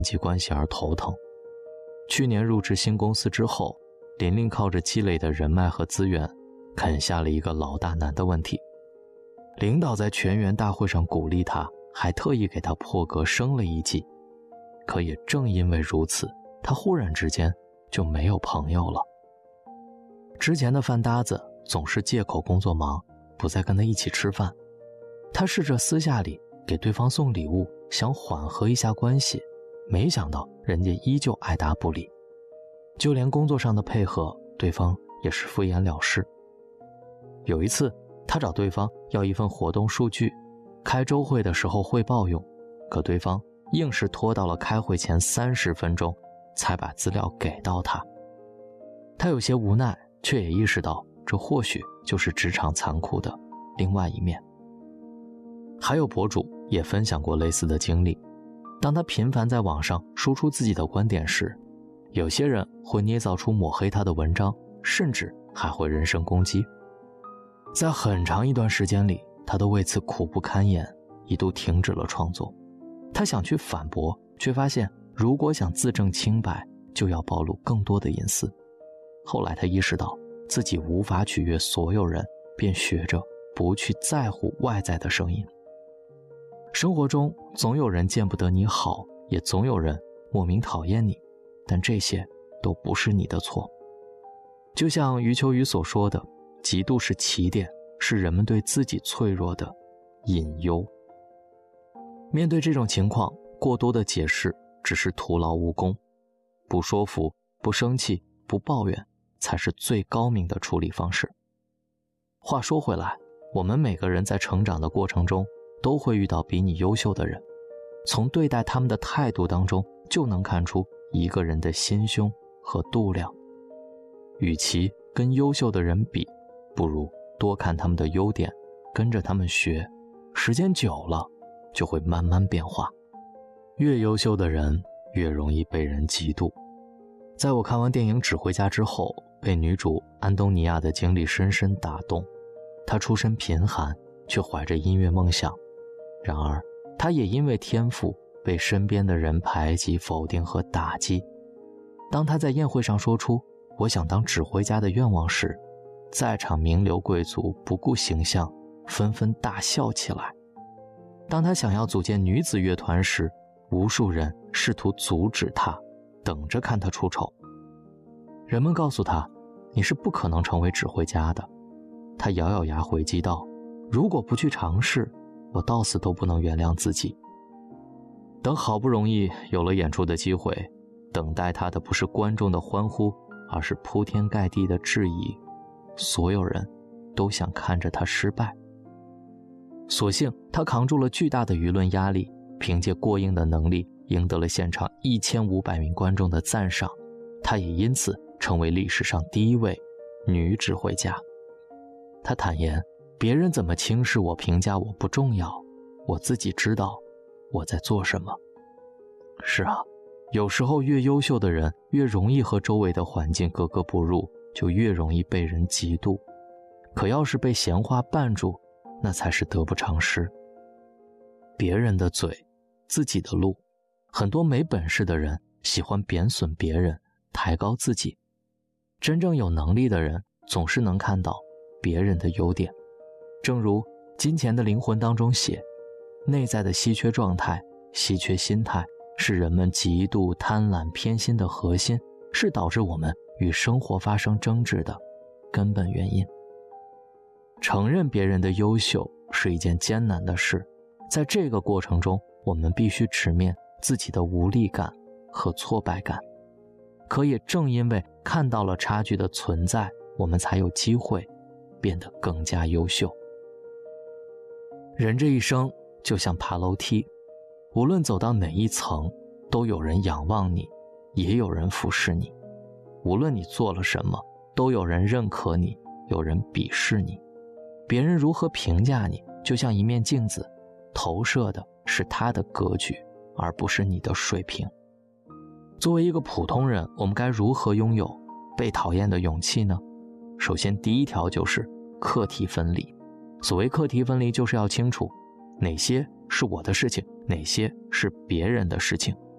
际关系而头疼。去年入职新公司之后，琳琳靠着积累的人脉和资源，啃下了一个老大难的问题。领导在全员大会上鼓励他，还特意给他破格升了一级。可也正因为如此，他忽然之间就没有朋友了。之前的饭搭子总是借口工作忙，不再跟他一起吃饭。他试着私下里给对方送礼物，想缓和一下关系，没想到人家依旧爱答不理。就连工作上的配合，对方也是敷衍了事。有一次，他找对方要一份活动数据，开周会的时候汇报用，可对方硬是拖到了开会前30分钟才把资料给到他。他有些无奈，却也意识到这或许就是职场残酷的另外一面。还有博主也分享过类似的经历，当他频繁在网上输出自己的观点时，有些人会捏造出抹黑他的文章，甚至还会人身攻击。在很长一段时间里，他都为此苦不堪言，一度停止了创作。他想去反驳，却发现如果想自证清白，就要暴露更多的隐私。后来他意识到自己无法取悦所有人，便学着不去在乎外在的声音。生活中总有人见不得你好，也总有人莫名讨厌你，但这些都不是你的错。就像余秋雨所说的，嫉妒是起点，是人们对自己脆弱的隐忧。面对这种情况，过多的解释只是徒劳无功，不说服，不生气，不抱怨，才是最高明的处理方式。话说回来，我们每个人在成长的过程中，都会遇到比你优秀的人，从对待他们的态度当中，就能看出一个人的心胸和度量。与其跟优秀的人比，不如多看他们的优点，跟着他们学，时间久了就会慢慢变化。越优秀的人越容易被人嫉妒。在我看完电影《指挥家》之后，被女主安东尼娅的经历深深打动。她出身贫寒，却怀着音乐梦想，然而她也因为天赋被身边的人排挤、否定和打击。当她在宴会上说出我想当指挥家的愿望时，在场名流贵族不顾形象，纷纷大笑起来。当她想要组建女子乐团时，无数人试图阻止她，等着看她出丑。人们告诉她，你是不可能成为指挥家的。她咬咬牙回击道，如果不去尝试，我到死都不能原谅自己。等好不容易有了演出的机会，等待她的不是观众的欢呼，而是铺天盖地的质疑。所有人都想看着她失败。所幸她扛住了巨大的舆论压力，凭借过硬的能力赢得了现场1500名观众的赞赏，她也因此成为历史上第一位女指挥家。她坦言，别人怎么轻视我、评价我不重要，我自己知道我在做什么。是啊，有时候越优秀的人越容易和周围的环境格格不入，就越容易被人嫉妒。可要是被闲话绊住，那才是得不偿失。别人的嘴，自己的路。很多没本事的人喜欢贬损别人，抬高自己。真正有能力的人总是能看到别人的优点。正如《金钱的灵魂》当中写，内在的稀缺状态、稀缺心态是人们嫉妒、贪婪、偏心的核心，是导致我们与生活发生争执的根本原因。承认别人的优秀是一件艰难的事，在这个过程中，我们必须直面自己的无力感和挫败感。可也正因为看到了差距的存在，我们才有机会变得更加优秀。人这一生就像爬楼梯，无论走到哪一层，都有人仰望你，也有人俯视你。无论你做了什么，都有人认可你，有人鄙视你。别人如何评价你，就像一面镜子，投射的是他的格局，而不是你的水平。作为一个普通人，我们该如何拥有被讨厌的勇气呢？首先，第一条就是课题分离。所谓课题分离，就是要清楚哪些是我的事情，哪些是别人的事情。